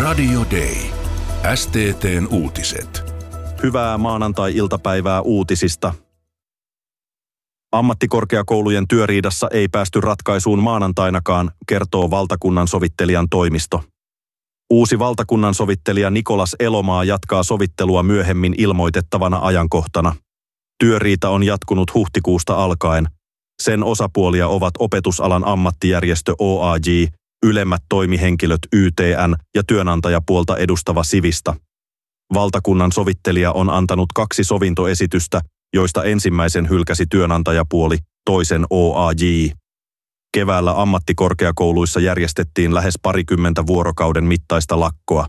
Radio Day. STT:n uutiset. Hyvää maanantai-iltapäivää uutisista. Ammattikorkeakoulujen työriidassa ei päästy ratkaisuun maanantainakaan, kertoo valtakunnansovittelijan toimisto. Uusi valtakunnansovittelija Nikolas Elomaa jatkaa sovittelua myöhemmin ilmoitettavana ajankohtana. Työriita on jatkunut huhtikuusta alkaen. Sen osapuolia ovat opetusalan ammattijärjestö OAJ, ylemmät toimihenkilöt YTN ja työnantajapuolta edustava Sivista. Valtakunnan sovittelija on antanut 2 sovintoesitystä, joista ensimmäisen hylkäsi työnantajapuoli, toisen OAJ. Keväällä ammattikorkeakouluissa järjestettiin lähes 20 vuorokauden mittaista lakkoa.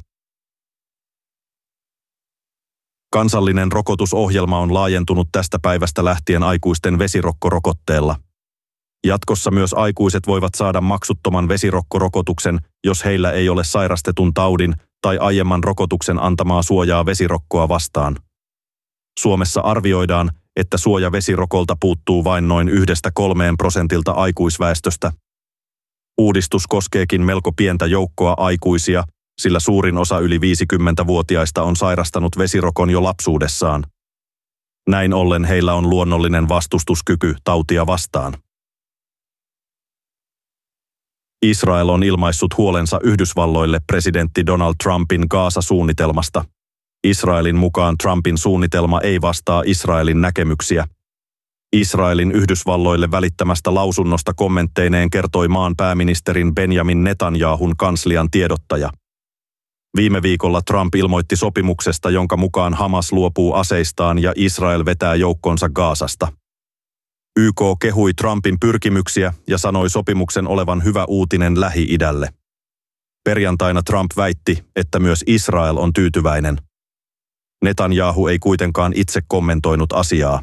Kansallinen rokotusohjelma on laajentunut tästä päivästä lähtien aikuisten vesirokkorokotteella. Jatkossa myös aikuiset voivat saada maksuttoman vesirokkorokotuksen, jos heillä ei ole sairastetun taudin tai aiemman rokotuksen antamaa suojaa vesirokkoa vastaan. Suomessa arvioidaan, että suoja vesirokolta puuttuu vain noin 1–3% aikuisväestöstä. Uudistus koskeekin melko pientä joukkoa aikuisia, sillä suurin osa yli 50-vuotiaista on sairastanut vesirokon jo lapsuudessaan. Näin ollen heillä on luonnollinen vastustuskyky tautia vastaan. Israel on ilmaissut huolensa Yhdysvalloille presidentti Donald Trumpin Gaza-suunnitelmasta. Israelin mukaan Trumpin suunnitelma ei vastaa Israelin näkemyksiä. Israelin Yhdysvalloille välittämästä lausunnosta kommentteineen kertoi maan pääministerin Benjamin Netanyahun kanslian tiedottaja. Viime viikolla Trump ilmoitti sopimuksesta, jonka mukaan Hamas luopuu aseistaan ja Israel vetää joukkonsa Gazasta. YK kehui Trumpin pyrkimyksiä ja sanoi sopimuksen olevan hyvä uutinen Lähi-idälle. Perjantaina Trump väitti, että myös Israel on tyytyväinen. Netanyahu ei kuitenkaan itse kommentoinut asiaa.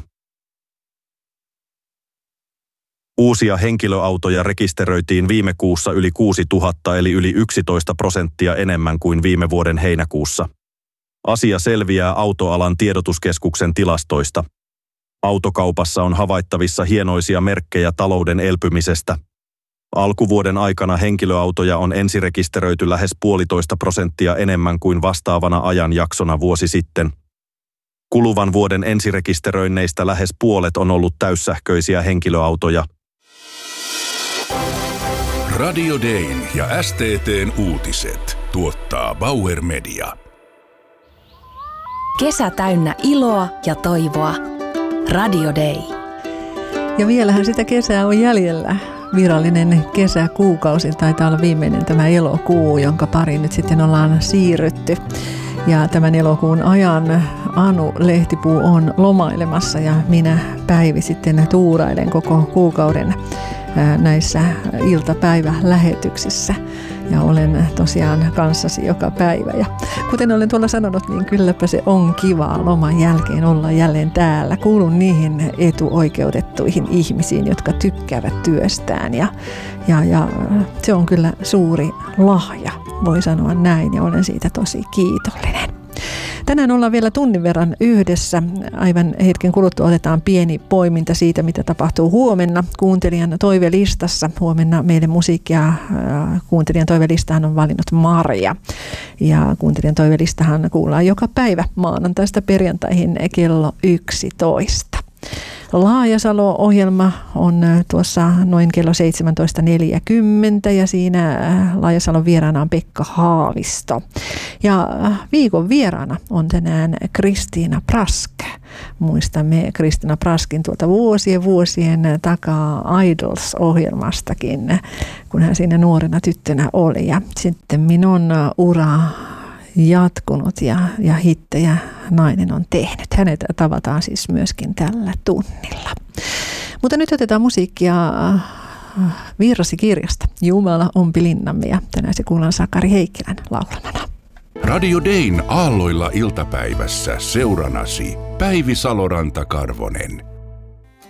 Uusia henkilöautoja rekisteröitiin viime kuussa yli 6 000 eli yli 11% enemmän kuin viime vuoden heinäkuussa. Asia selviää autoalan tiedotuskeskuksen tilastoista. Autokaupassa on havaittavissa hienoisia merkkejä talouden elpymisestä. Alkuvuoden aikana henkilöautoja on ensirekisteröity lähes 1,5% enemmän kuin vastaavana ajanjaksona vuosi sitten. Kuluvan vuoden ensirekisteröinneistä lähes puolet on ollut täyssähköisiä henkilöautoja. Radio Dayn ja STT:n uutiset tuottaa Bauer Media. Kesä täynnä iloa ja toivoa. Radio Day. Ja vielähän sitä kesää on jäljellä. Virallinen kesäkuukausi taitaa olla viimeinen tämä elokuu, jonka pariin nyt sitten ollaan siirrytty. Ja tämän elokuun ajan Anu Lehtipuu on lomailemassa ja minä Päivi sitten tuurailen koko kuukauden näissä iltapäivälähetyksissä. Ja olen tosiaan kanssasi joka päivä. Ja kuten olen tuolla sanonut, niin kylläpä se on kivaa loman jälkeen olla jälleen täällä. Kuulun niihin etuoikeutettuihin ihmisiin, jotka tykkäävät työstään. Ja se on kyllä suuri lahja, voi sanoa näin, ja olen siitä tosi kiitollinen. Tänään ollaan vielä tunnin verran yhdessä. Aivan hetken kuluttua otetaan pieni poiminta siitä, mitä tapahtuu huomenna kuuntelijan toivelistassa. Huomenna meille musiikkia kuuntelijan toivelistahan on valinnut Marja. Ja kuuntelijan toivelistahan kuullaan joka päivä maanantaista perjantaihin kello 11. Laajasalo-ohjelma on tuossa noin kello 17.40 ja siinä Laajasalon vieraana on Pekka Haavisto. Ja viikon vieraana on tänään Kristiina Prask. Muistamme Kristiina Praskin tuolta vuosien takaa Idols-ohjelmastakin, kun hän siinä nuorena tyttönä oli. Ja sitten minun ura jatkunut ja hittejä nainen on tehnyt. Hänet tavataan siis myöskin tällä tunnilla. Mutta nyt otetaan musiikkia Virrasikirjasta. Jumala ompi linnamme ja tänään se kuullaan Sakari Heikkilän laulamana. Radio Dayn aalloilla iltapäivässä seuranasi Päivi Saloranta-Karvonen.